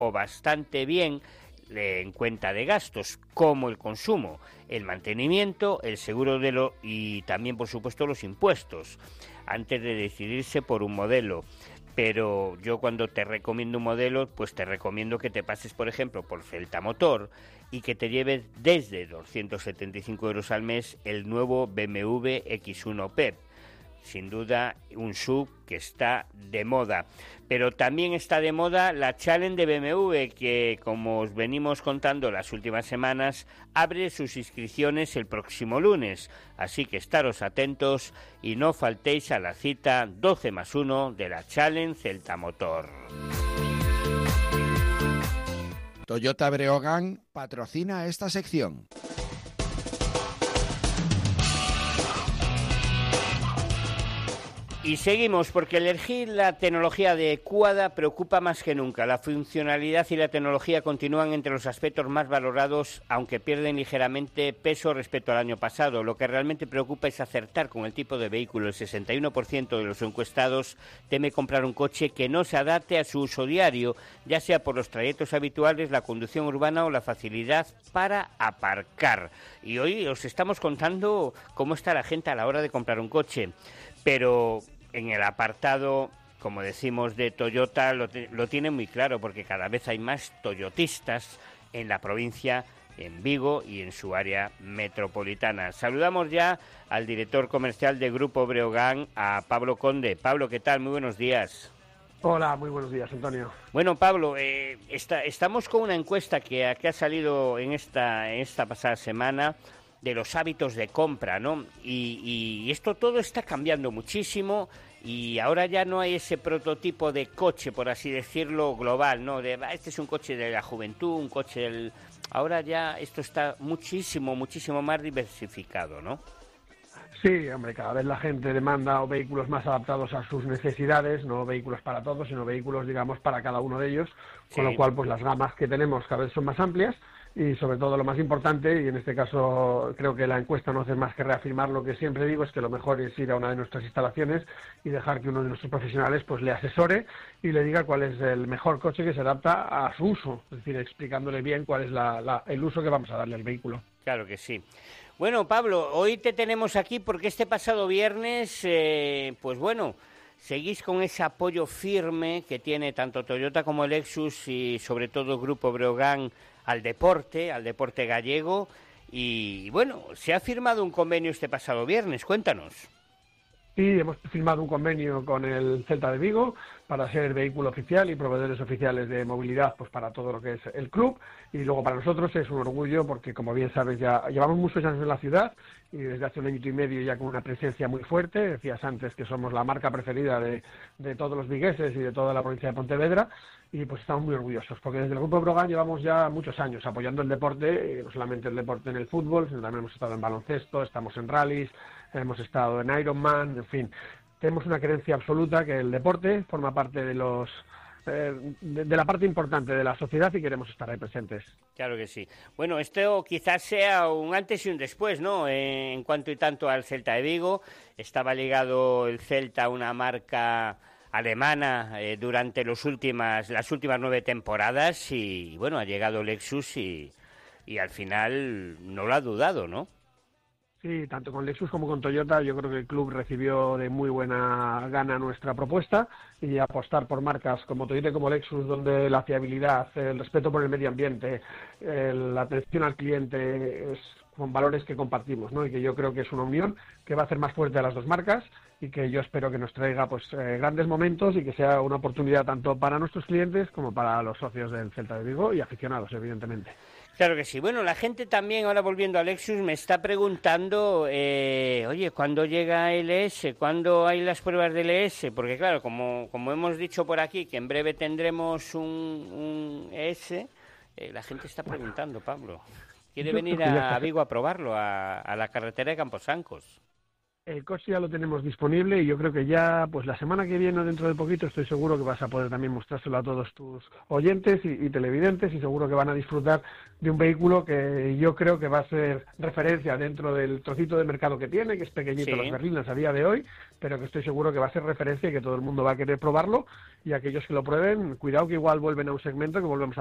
o bastante bien en cuenta de gastos, como el consumo, el mantenimiento, el seguro y también, por supuesto, los impuestos, antes de decidirse por un modelo. Pero yo cuando te recomiendo un modelo, pues te recomiendo que te pases, por ejemplo, por Celta Motor y que te lleves desde 275 euros al mes el nuevo BMW X1 PEP. Sin duda, un SUV que está de moda. Pero también está de moda la Challenge de BMW, que, como os venimos contando las últimas semanas, abre sus inscripciones el próximo lunes. Así que estaros atentos y no faltéis a la cita 12+1 de la Challenge Celta Motor. Toyota Breogán patrocina esta sección. Y seguimos, porque elegir la tecnología adecuada preocupa más que nunca. La funcionalidad y la tecnología continúan entre los aspectos más valorados, aunque pierden ligeramente peso respecto al año pasado. Lo que realmente preocupa es acertar con el tipo de vehículo. El 61% de los encuestados teme comprar un coche que no se adapte a su uso diario, ya sea por los trayectos habituales, la conducción urbana o la facilidad para aparcar. Y hoy os estamos contando cómo está la gente a la hora de comprar un coche. Pero en el apartado, como decimos, de Toyota lo tiene muy claro, porque cada vez hay más toyotistas en la provincia, en Vigo y en su área metropolitana. Saludamos ya al director comercial de Grupo Breogán, a Pablo Conde. Pablo, ¿qué tal? Muy buenos días. Hola, muy buenos días, Antonio. Bueno, Pablo, estamos con una encuesta que ha salido en esta pasada semana, de los hábitos de compra, ¿no? Y esto todo está cambiando muchísimo y ahora ya no hay ese prototipo de coche, por así decirlo, global, ¿no? Este es un coche de la juventud, un coche del... Ahora ya esto está muchísimo más diversificado, ¿no? Sí, hombre, cada vez la gente demanda vehículos más adaptados a sus necesidades, no vehículos para todos, sino vehículos, digamos, para cada uno de ellos, con lo cual, pues las gamas que tenemos cada vez son más amplias. Y sobre todo lo más importante, y en este caso creo que la encuesta no hace más que reafirmar lo que siempre digo, es que lo mejor es ir a una de nuestras instalaciones y dejar que uno de nuestros profesionales pues le asesore y le diga cuál es el mejor coche que se adapta a su uso, es decir, explicándole bien cuál es el uso que vamos a darle al vehículo. Claro que sí. Bueno, Pablo, hoy te tenemos aquí porque este pasado viernes, pues bueno, seguís con ese apoyo firme que tiene tanto Toyota como el Lexus y sobre todo el Grupo Breogán al deporte gallego y bueno, se ha firmado un convenio este pasado viernes, cuéntanos. Sí, hemos firmado un convenio con el Celta de Vigo para ser vehículo oficial y proveedores oficiales de movilidad pues para todo lo que es el club y luego para nosotros es un orgullo porque como bien sabes ya llevamos muchos años en la ciudad y desde hace un año y medio ya con una presencia muy fuerte, decías antes que somos la marca preferida de todos los vigueses y de toda la provincia de Pontevedra y pues estamos muy orgullosos porque desde el Grupo Breogán llevamos ya muchos años apoyando el deporte, no solamente el deporte en el fútbol, sino también hemos estado en baloncesto, estamos en rallies, hemos estado en Ironman, en fin, tenemos una creencia absoluta que el deporte forma parte de la parte importante de la sociedad y queremos estar ahí presentes. Claro que sí. Bueno, esto quizás sea un antes y un después, ¿no? En cuanto y tanto al Celta de Vigo, estaba ligado el Celta a una marca alemana durante las últimas 9 temporadas y bueno, ha llegado Lexus y al final no lo ha dudado, ¿no? Sí, tanto con Lexus como con Toyota, yo creo que el club recibió de muy buena gana nuestra propuesta y apostar por marcas como Toyota y como Lexus, donde la fiabilidad, el respeto por el medio ambiente, la atención al cliente, con valores que compartimos, ¿no? Y que yo creo que es una unión que va a hacer más fuerte a las dos marcas y que yo espero que nos traiga pues grandes momentos y que sea una oportunidad tanto para nuestros clientes como para los socios del Celta de Vigo y aficionados, evidentemente. Claro que sí. Bueno, la gente también, ahora volviendo a Lexus, me está preguntando, oye, ¿cuándo llega LS? ¿Cuándo hay las pruebas del LS? Porque claro, como hemos dicho por aquí, que en breve tendremos un ES, la gente está preguntando, Pablo. ¿Quiere venir a Vigo a probarlo, a la carretera de Camposancos? El coche ya lo tenemos disponible y yo creo que ya, pues la semana que viene o dentro de poquito, estoy seguro que vas a poder también mostrárselo a todos tus oyentes y televidentes, y seguro que van a disfrutar de un vehículo que yo creo que va a ser referencia dentro del trocito de mercado que tiene, que es pequeñito, Sí. las berlinas a día de hoy, pero que estoy seguro que va a ser referencia y que todo el mundo va a querer probarlo, y aquellos que lo prueben, cuidado que igual vuelven a un segmento que volvemos a